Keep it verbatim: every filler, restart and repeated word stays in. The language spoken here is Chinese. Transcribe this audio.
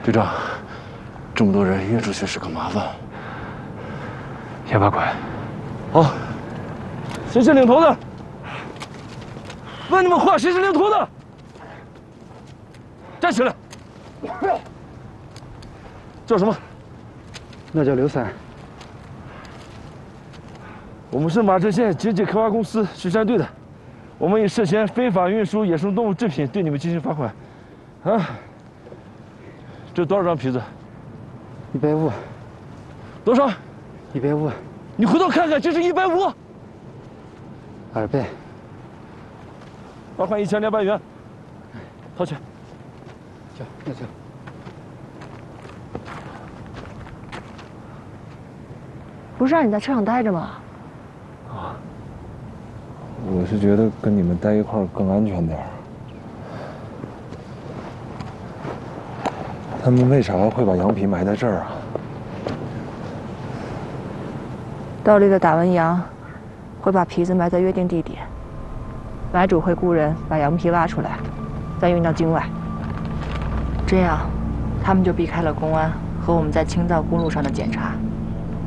队长，这么多人约出去是个麻烦。 先发快。 好。 谁是领头的？问你们话，谁是领头的？站起来。叫什么？ 那叫刘三。 我们是马镇县经济开发公司巡山队的，我们以涉嫌非法运输野生动物制品对你们进行罚款。啊，这多少张皮子？ 一百五。 多少？ 一百五。 你回头看看，这是一百五。 二百。 罚款一千两百元。掏钱。 行，那行。 不是让你在车上待着吗？ 啊，我是觉得跟你们待一块儿更安全点儿。他们为啥会把羊皮埋在这儿啊？ 盗猎的打完羊，会把皮子埋在约定地点，买主会雇人把羊皮挖出来，再运到境外。这样，他们就避开了公安和我们在青藏公路上的检查。